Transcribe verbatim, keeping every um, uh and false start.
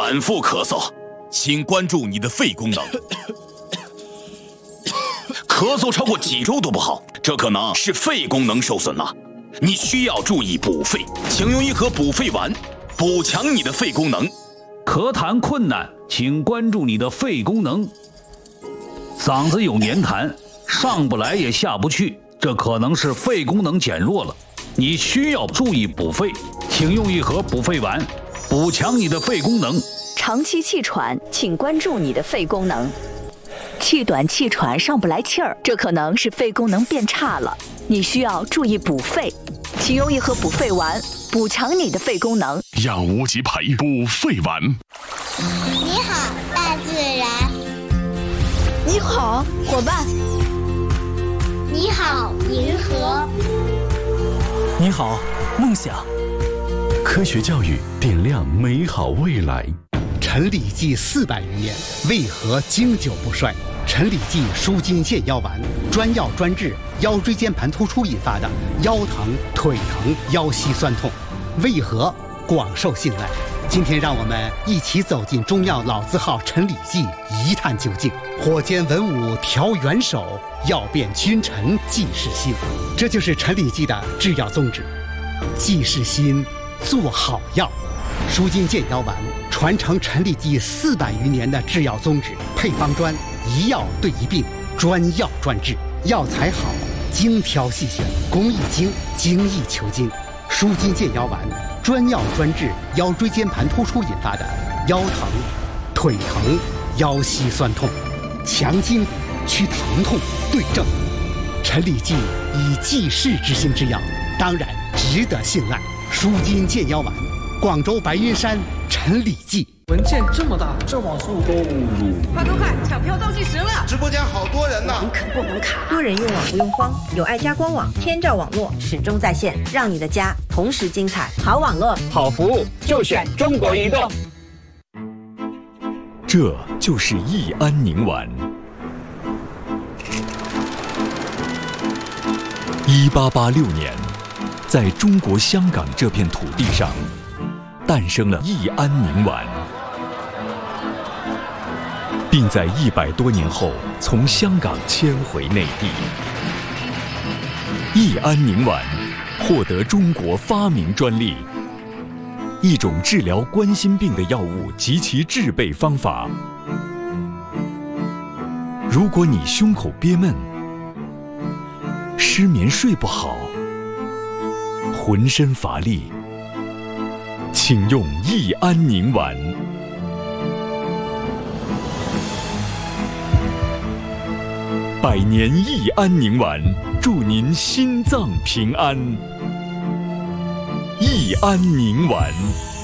反复咳嗽，请关注你的肺功能。咳嗽超过几周都不好，这可能是肺功能受损了。你需要注意补肺，请用一盒补肺丸，补强你的肺功能。 咳痰困难，请关注你的肺功能。嗓子有黏痰，上不来也下不去，这可能是肺功能减弱了。你需要注意补肺，请用一盒补肺丸，补强你的肺功能。 长期气喘，请关注你的肺功能。气短气喘上不来气儿，这可能是肺功能变差了，你需要注意补肺，请用一盒补肺丸，补强你的肺功能。 让无极牌补肺丸。 你好，大自然。 你好，伙伴。 你好，银河。 你好，梦想。 科学教育点亮美好未来。 陈李济四百余年，为何经久不衰？陈李济舒筋健腰丸，专药专治腰椎间盘突出引发的腰疼、腿疼、腰膝酸痛，为何广受信赖？今天让我们一起走进中药老字号陈李济，一探究竟。火煎文武调元首，药变君臣济世心。这就是陈李济的制药宗旨，济世心，做好药。舒筋健腰丸传承陈李济四百余年的制药宗旨，配方专，一药对一病，专药专治，药材好，精挑细选，工艺精，精益求精。舒筋健腰丸专药专治腰椎间盘突出引发的腰疼、腿疼、腰膝酸痛，强筋骨，祛疼痛，对症。陈李济以济世之心之药，当然值得信赖。舒筋健腰丸，广州白云山陈李济。 文件这么大，这网速都快快快，抢票倒计时了！ 直播间好多人呢， 网肯不能卡。 多人用网不用慌，有爱家官网，天照网络始终在线，让你的家同时精彩。好网络， 好服务，就选中国移动。 这就是益安宁丸。一八八六年，在中国香港这片土地上，诞生了益安宁丸，并在一百多年后从香港迁回内地。益安宁丸获得中国发明专利，一种治疗冠心病的药物及其制备方法。如果你胸口憋闷、失眠睡不好、浑身乏力，请用益安宁丸。百年益安宁丸，祝您心脏平安。益安宁丸。